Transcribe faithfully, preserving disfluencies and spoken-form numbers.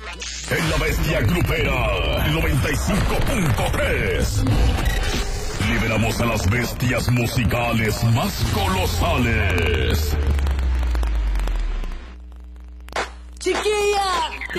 En la bestia grupera, noventa y cinco punto tres. Liberamos a las bestias musicales más colosales.